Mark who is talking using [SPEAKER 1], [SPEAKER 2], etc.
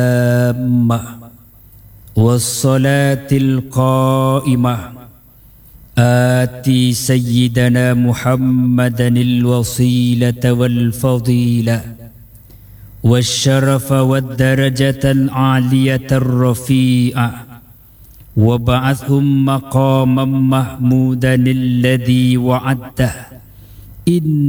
[SPEAKER 1] والصلاة القائمة آتي سيدنا محمدا الوسيلة والفضيلة والشرف والدرجة العالية الرفيعة وابعثهم مقاما محمودا الذي وعده إن